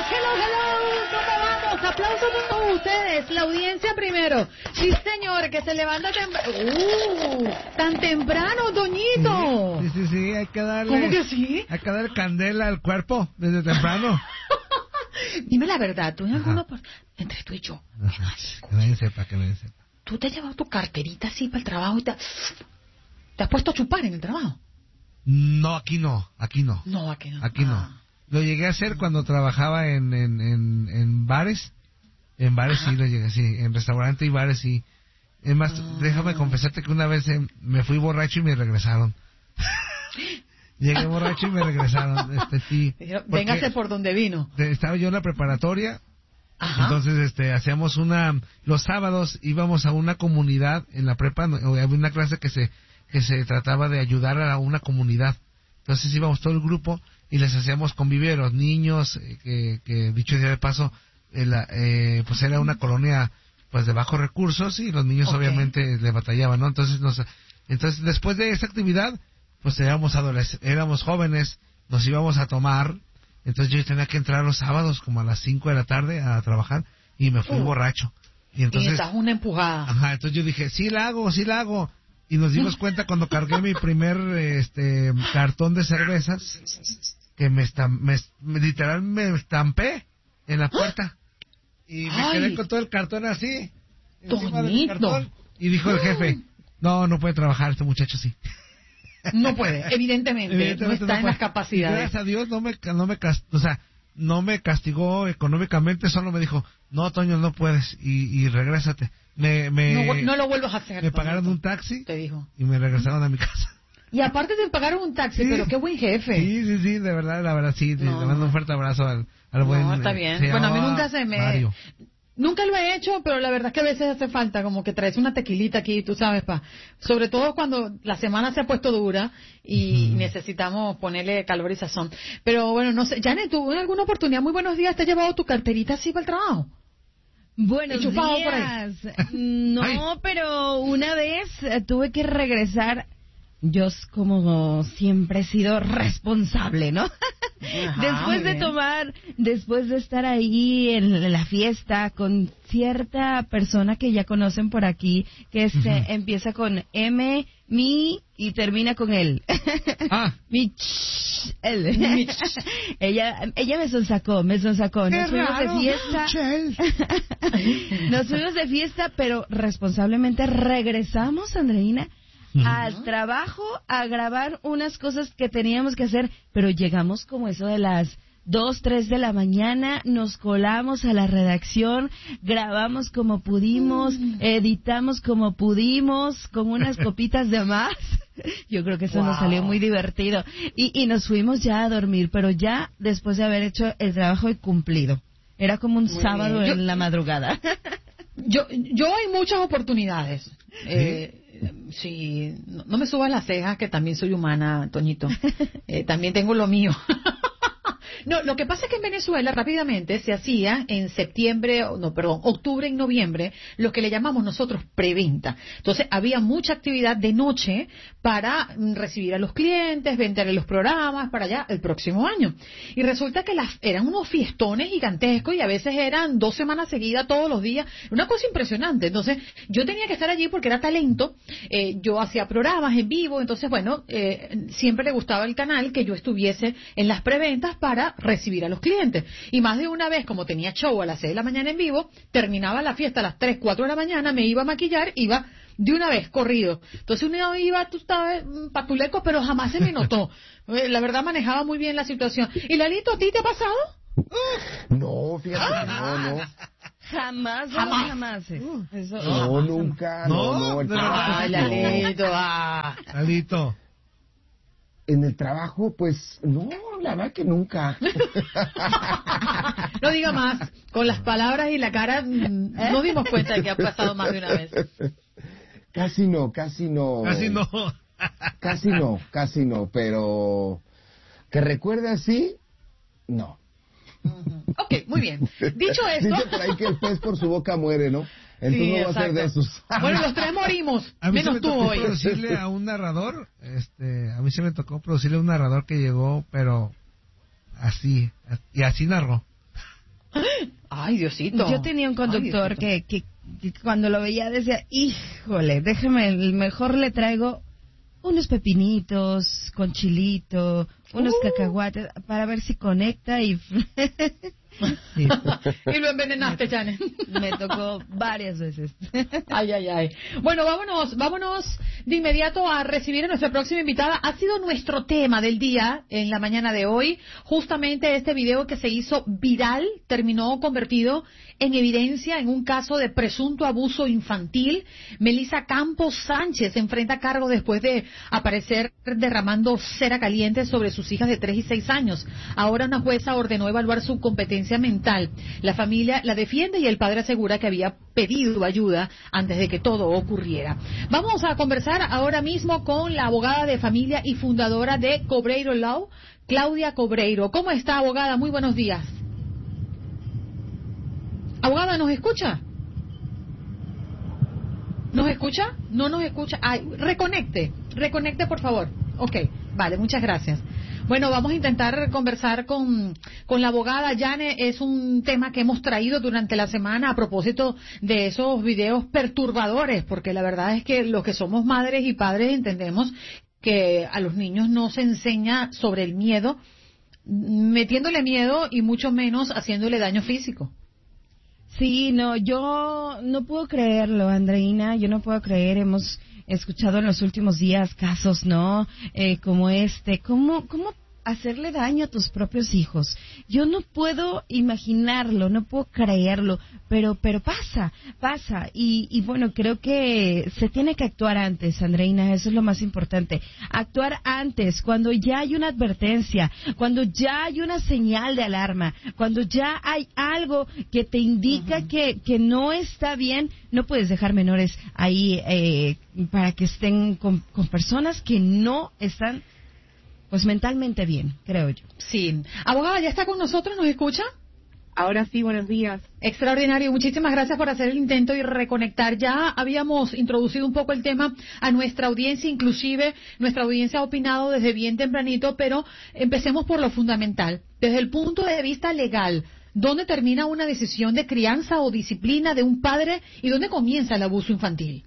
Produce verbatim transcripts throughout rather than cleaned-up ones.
hello, hello, ¿cómo vamos? Aplausos a todos ustedes, la audiencia primero. Sí, señor, que se levanta temprano. Uh, tan temprano, Toñito. Sí, sí, sí, hay que darle... ¿Cómo que sí? Hay que darle candela al cuerpo desde temprano. Dime la verdad, tú en alguno... Por... Entre tú y yo. Ajá, que nadie sepa, que nadie sepa. ¿Tú te has llevado tu carterita así para el trabajo y te, te has puesto a chupar en el trabajo? No, aquí no, aquí no. No, aquí no. Aquí no. Ah. Lo llegué a hacer cuando trabajaba en, en, en, en bares. En bares Ajá. sí lo llegué, sí. En restaurante y bares sí. Es más, Ah. déjame confesarte que una vez eh, me fui borracho y me regresaron. Llegué borracho y me regresaron. Este, sí. Dijeron, porque véngase por donde vino. Estaba yo en la preparatoria. Ajá. Entonces, este, hacíamos una, los sábados íbamos a una comunidad en la prepa, no, había una clase que se, que se trataba de ayudar a una comunidad. Entonces íbamos todo el grupo y les hacíamos convivir a los niños, eh, que, que dicho sea de paso, eh, la, eh, pues era una colonia, pues de bajos recursos y los niños Okay. obviamente le batallaban, ¿no? Entonces nos, entonces después de esa actividad, pues éramos adolescentes, éramos jóvenes, nos íbamos a tomar. Entonces yo tenía que entrar los sábados como a las cinco de la tarde a trabajar y me fui Uh. borracho. Y Y entonces, necesitas una empujada. ajá, entonces yo dije, sí la hago, sí la hago. Y nos dimos cuenta cuando cargué mi primer este cartón de cervezas que me, estam, me, me literal me estampé en la puerta. Y me Ay. quedé con todo el cartón así, encima de Toñito. mi cartón. Y dijo el jefe, no, no puede trabajar este muchacho así. No puede, evidentemente, Evidentemente no está no en puede. las capacidades. Y gracias a Dios no me, no me, cast- o sea, no me castigó económicamente, solo me dijo, no, Toño, no puedes, y, y regrésate. Me, me, No, vu- no lo vuelvas a hacer. me pagaron Toñito. un taxi Te dijo. y me regresaron a mi casa. Y aparte te pagaron un taxi, Sí. pero qué buen jefe. Sí, sí, sí, de verdad, la verdad, sí, sí, No. le mando un fuerte abrazo al, al buen... No, está eh, bien. se Bueno, a mí llamaba nunca se me... Mario. Nunca lo he hecho, pero la verdad es que a veces hace falta como que traes una tequilita aquí, tú sabes, pa. Sobre todo cuando la semana se ha puesto dura y Ujú. necesitamos ponerle calor y sazón. Pero bueno, no sé, Janet, ¿tú en alguna oportunidad, muy buenos días, te has llevado tu carterita así para el trabajo? Buenos Y chupado por ahí. días. No, Ay. pero una vez eh, tuve que regresar. Yo s- como siempre he sido responsable, ¿no? Ajá, después muy de bien. tomar, después de estar ahí en la fiesta con cierta persona que ya conocen por aquí, que se Ujú. empieza con M, mi y termina con él. Ah. Mi ch, él. Mi ch. ella, ella me sonsacó, me sonsacó. Qué Nos fuimos raro, de fiesta. Chel. Nos fuimos de fiesta, pero responsablemente regresamos, Andreina, Ujú. al trabajo a grabar unas cosas que teníamos que hacer, pero llegamos como eso de las dos, tres de la mañana, nos colamos a la redacción, grabamos como pudimos, editamos como pudimos, con unas copitas de más. Yo creo que eso nos Wow. salió muy divertido. Y, y nos fuimos ya a dormir, pero ya después de haber hecho el trabajo y cumplido. Era como un Muy sábado bien. Yo- en la madrugada. Yo, yo hay muchas oportunidades. Eh, sí, no, no me suban las cejas, que también soy humana, Toñito. Eh, también tengo lo mío. No, lo que pasa es que en Venezuela rápidamente se hacía en septiembre, no, perdón, octubre y noviembre, lo que le llamamos nosotros preventa. Entonces había mucha actividad de noche para mm, recibir a los clientes, vender los programas para allá el próximo año. Y resulta que las, eran unos fiestones gigantescos y a veces eran dos semanas seguidas todos los días. Una cosa impresionante. Entonces yo tenía que estar allí porque era talento. Eh, yo hacía programas en vivo. Entonces, bueno, eh, siempre le gustaba al canal que yo estuviese en las preventas para recibir a los clientes. Y más de una vez, como tenía show a las seis de la mañana en vivo, terminaba la fiesta a las tres, cuatro de la mañana, me iba a maquillar, iba de una vez, corrido. Entonces uno iba, tú sabes, mm, patuleco, pero jamás se me notó. Eh, La verdad manejaba muy bien la situación. ¿Y Lalito, a ti te ha pasado? No, fíjate que no, no. Jamás, de Jamás. los jamases. Eso- No, nunca, No, no, no. el de verdad. Ay, trabajo, no. Lalito, ah. Lalito. En el trabajo, pues, no, la verdad que nunca. No diga más. Con las palabras y la cara, mm, nos dimos cuenta de que ha pasado más de una vez. Casi no, casi no. Casi no. Casi no, casi no, pero que recuerde así, no. Ujú. Ok, muy bien. Dicho esto... Dice por ahí que el pez por su boca muere, ¿no? Entonces Sí, no va a ser de exacto. esos. Bueno, los tres morimos, A mí se menos me tú tocó hoy. producirle a un narrador, este, a mí se me tocó producirle a un narrador que llegó, pero así, y así narró. Ay, Diosito. Yo tenía un conductor Ay, que, que, que cuando lo veía decía, híjole, déjame, mejor le traigo unos pepinitos con chilito, unos uh. cacahuates, para ver si conecta y... Sí. Y lo envenenaste, Janet. Me tocó varias veces. Ay, ay, ay. Bueno, vámonos, vámonos de inmediato a recibir a nuestra próxima invitada. Ha sido nuestro tema del día en la mañana de hoy. Justamente este video que se hizo viral terminó convertido en evidencia en un caso de presunto abuso infantil. Melissa Campos Sánchez se enfrenta a cargo después de aparecer derramando cera caliente sobre sus hijas de tres y seis años. Ahora una jueza ordenó evaluar su competencia mental. La familia la defiende y el padre asegura que había pedido ayuda antes de que todo ocurriera. Vamos a conversar ahora mismo con la abogada de familia y fundadora de Cobreiro Law, Claudia Cobreiro. ¿Cómo está, abogada? Muy buenos días. Abogada, ¿nos escucha? ¿Nos escucha? ¿No nos escucha? Ay, reconecte, reconecte por favor. Ok, vale, muchas gracias. Bueno, vamos a intentar conversar con, con la abogada. Yane, es un tema que hemos traído durante la semana a propósito de esos videos perturbadores, porque la verdad es que los que somos madres y padres entendemos que a los niños no se enseña sobre el miedo, metiéndole miedo y mucho menos haciéndole daño físico. Sí, no, yo no puedo creerlo, Andreina, yo no puedo creer, hemos escuchado en los últimos días casos, ¿no? Eh, como este, ¿cómo, cómo hacerle daño a tus propios hijos? Yo no puedo imaginarlo, no puedo creerlo, pero pero pasa, pasa, y, y bueno, creo que se tiene que actuar antes, Andreina, eso es lo más importante, actuar antes, cuando ya hay una advertencia, cuando ya hay una señal de alarma, cuando ya hay algo que te indica uh-huh. que, que no está bien, no puedes dejar menores ahí eh, para que estén con, con personas que no están pues mentalmente bien, creo yo. Sí. Abogada, ¿ya está con nosotros? ¿Nos escucha? Ahora sí, buenos días. Extraordinario. Muchísimas gracias por hacer el intento y reconectar. Ya habíamos introducido un poco el tema a nuestra audiencia, inclusive nuestra audiencia ha opinado desde bien tempranito, pero empecemos por lo fundamental. Desde el punto de vista legal, ¿dónde termina una decisión de crianza o disciplina de un padre y dónde comienza el abuso infantil?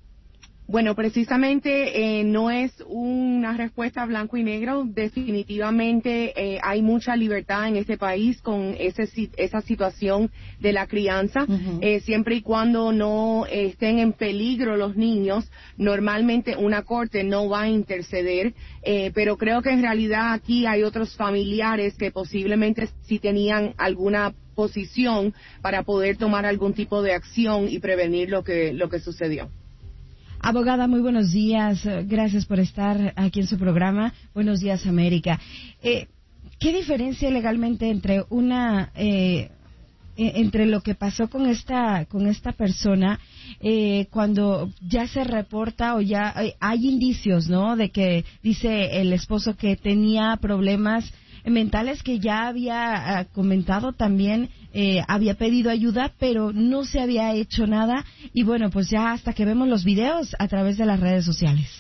Bueno, precisamente eh, no es una respuesta blanco y negro. Definitivamente eh, hay mucha libertad en este país con ese, esa situación de la crianza. Uh-huh. eh, siempre y cuando no eh, estén en peligro los niños, normalmente una corte no va a interceder. Eh, pero creo que en realidad aquí hay otros familiares que posiblemente sí tenían alguna posición para poder tomar algún tipo de acción y prevenir lo que, lo que sucedió. Abogada, muy buenos días. Gracias por estar aquí en su programa. Buenos días, América. Eh, ¿Qué diferencia legalmente entre una eh, entre lo que pasó con esta con esta persona eh, cuando ya se reporta o ya hay, hay indicios, ¿no? De que dice el esposo que tenía problemas mentales, que ya había uh, comentado también, eh, había pedido ayuda, pero no se había hecho nada, y bueno, pues ya hasta que vemos los videos a través de las redes sociales.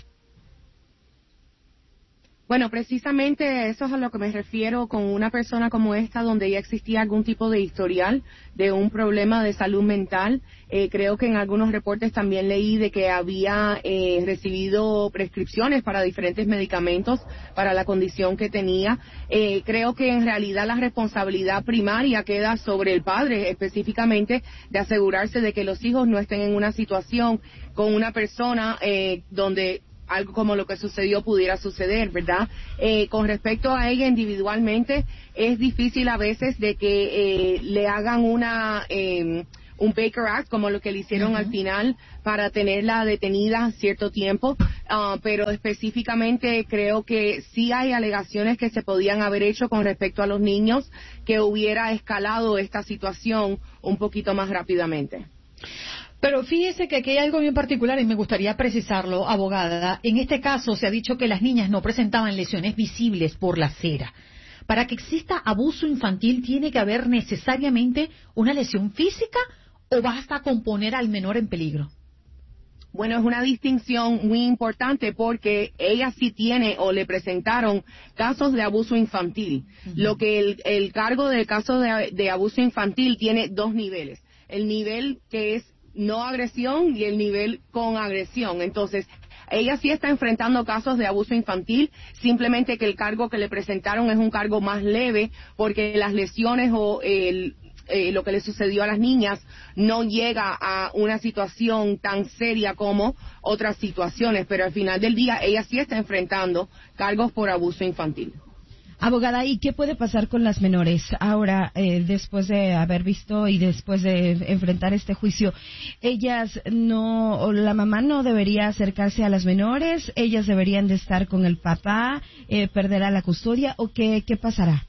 Bueno, precisamente eso es a lo que me refiero con una persona como esta, donde ya existía algún tipo de historial de un problema de salud mental. Eh, creo que en algunos reportes también leí de que había eh, recibido prescripciones para diferentes medicamentos para la condición que tenía. Eh, creo que en realidad la responsabilidad primaria queda sobre el padre, específicamente de asegurarse de que los hijos no estén en una situación con una persona eh, donde algo como lo que sucedió pudiera suceder, ¿verdad? Eh, con respecto a ella individualmente, es difícil a veces de que eh, le hagan una eh, un Baker Act, como lo que le hicieron uh-huh. al final, para tenerla detenida cierto tiempo, uh, pero específicamente creo que sí hay alegaciones que se podían haber hecho con respecto a los niños, que hubiera escalado esta situación un poquito más rápidamente. Pero fíjese que aquí hay algo bien particular y me gustaría precisarlo, abogada. En este caso se ha dicho que las niñas no presentaban lesiones visibles por la cera. Para que exista abuso infantil, ¿tiene que haber necesariamente una lesión física o basta con poner al menor en peligro? Bueno, es una distinción muy importante porque ella sí tiene o le presentaron casos de abuso infantil. Uh-huh. Lo que el, el cargo del caso de, de abuso infantil tiene dos niveles. El nivel que es no agresión y el nivel con agresión. Entonces, ella sí está enfrentando casos de abuso infantil, simplemente que el cargo que le presentaron es un cargo más leve porque las lesiones o el Eh, lo que le sucedió a las niñas no llega a una situación tan seria como otras situaciones, pero al final del día ella sí está enfrentando cargos por abuso infantil. Abogada, ¿y qué puede pasar con las menores ahora, eh, después de haber visto y después de enfrentar este juicio? Ellas no, o la mamá no debería acercarse a las menores, ellas deberían de estar con el papá, eh, perderá la custodia, o qué, qué pasará?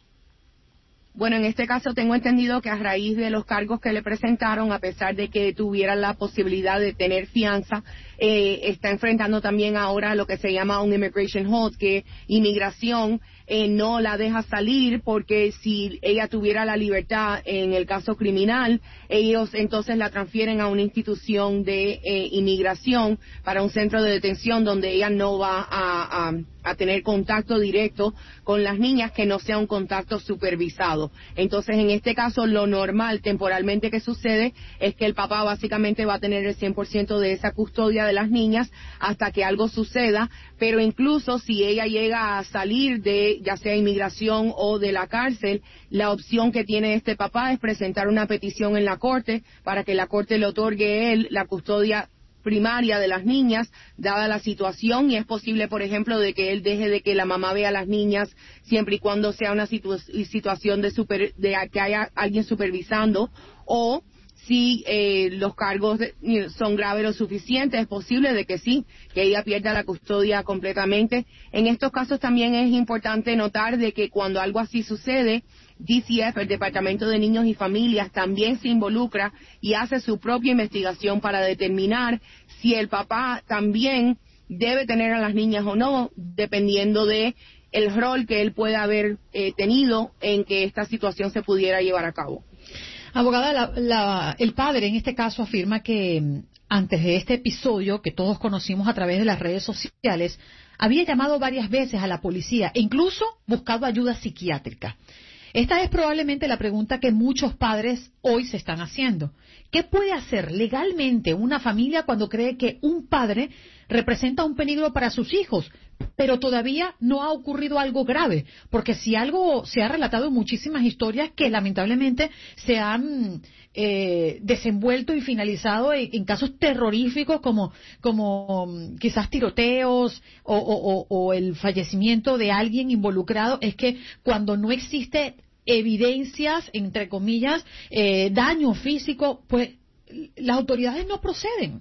Bueno, en este caso tengo entendido que a raíz de los cargos que le presentaron, a pesar de que tuviera la posibilidad de tener fianza, eh, está enfrentando también ahora lo que se llama un immigration hold, que inmigración eh, no la deja salir porque si ella tuviera la libertad en el caso criminal, ellos entonces la transfieren a una institución de eh, inmigración para un centro de detención donde ella no va a, a, a tener contacto directo con las niñas, que no sea un contacto supervisado. Entonces, en este caso, lo normal temporalmente que sucede es que el papá básicamente va a tener el cien por ciento de esa custodia de las niñas hasta que algo suceda, pero incluso si ella llega a salir de ya sea inmigración o de la cárcel, la opción que tiene este papá es presentar una petición en la corte para que la corte le otorgue a él la custodia primaria de las niñas, dada la situación, y es posible, por ejemplo, de que él deje de que la mamá vea a las niñas siempre y cuando sea una situ- situación de, super, de que haya alguien supervisando, o si eh, los cargos de, son graves lo suficiente, es posible de que sí, que ella pierda la custodia completamente. En estos casos también es importante notar de que cuando algo así sucede, D C F, el Departamento de Niños y Familias, también se involucra y hace su propia investigación para determinar si el papá también debe tener a las niñas o no, dependiendo de el rol que él pueda haber eh, tenido en que esta situación se pudiera llevar a cabo. Abogada, la, la, el padre en este caso afirma que antes de este episodio, que todos conocimos a través de las redes sociales, había llamado varias veces a la policía e incluso buscado ayuda psiquiátrica. Esta es probablemente la pregunta que muchos padres hoy se están haciendo. ¿Qué puede hacer legalmente una familia cuando cree que un padre representa un peligro para sus hijos, pero todavía no ha ocurrido algo grave? Porque si algo se ha relatado en muchísimas historias que lamentablemente se han eh, desenvuelto y finalizado en, en casos terroríficos como, como um, quizás tiroteos o, o, o, o el fallecimiento de alguien involucrado, es que cuando no existe evidencias, entre comillas, eh, daño físico, pues las autoridades no proceden.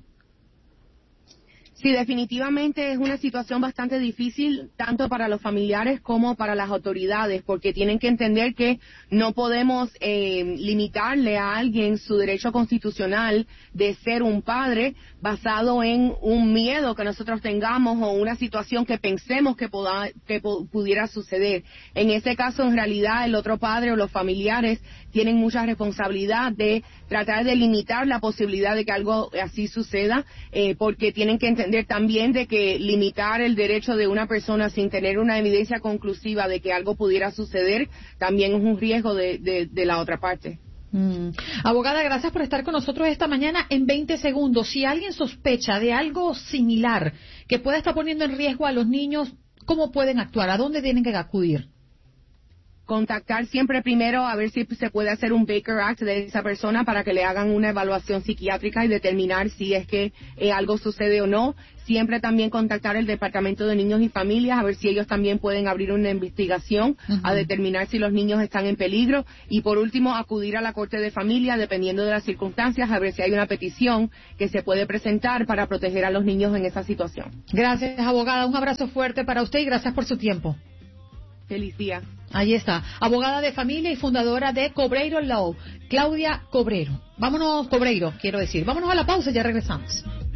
Sí, definitivamente es una situación bastante difícil, tanto para los familiares como para las autoridades, porque tienen que entender que no podemos eh, limitarle a alguien su derecho constitucional de ser un padre basado en un miedo que nosotros tengamos o una situación que pensemos que, poda, que pudiera suceder. En ese caso, en realidad, el otro padre o los familiares tienen mucha responsabilidad de tratar de limitar la posibilidad de que algo así suceda, eh, porque tienen que entender también de que limitar el derecho de una persona sin tener una evidencia conclusiva de que algo pudiera suceder también es un riesgo de, de, de la otra parte. Mm. Abogada, gracias por estar con nosotros esta mañana. En veinte segundos, si alguien sospecha de algo similar que pueda estar poniendo en riesgo a los niños, ¿cómo pueden actuar? ¿A dónde tienen que acudir? Contactar siempre primero a ver si se puede hacer un Baker Act de esa persona para que le hagan una evaluación psiquiátrica y determinar si es que eh, algo sucede o no. Siempre también contactar el Departamento de Niños y Familias a ver si ellos también pueden abrir una investigación uh-huh. a determinar si los niños están en peligro. Y por último, acudir a la Corte de Familia, dependiendo de las circunstancias, a ver si hay una petición que se puede presentar para proteger a los niños en esa situación. Gracias, abogada. Un abrazo fuerte para usted y gracias por su tiempo. Feliz día. Ahí está, abogada de familia y fundadora de Cobreiro Law, Claudia Cobreiro. Vámonos, Cobreiro, quiero decir. Vámonos a la pausa y ya regresamos.